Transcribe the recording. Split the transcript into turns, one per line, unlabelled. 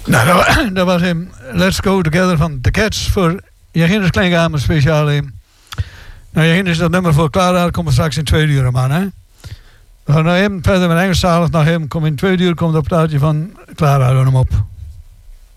Nou, dat was hem. Let's Go Together van The Cats voor Jaginders Kleinkamer speciaal hem. Nou, Jaginders, dat nummer voor Clara komt straks in 2 uur, man, hè. We gaan nou even verder met Engelstalig. Naar hem komt in 2 uur komt dat plaatje van Clara er hem op.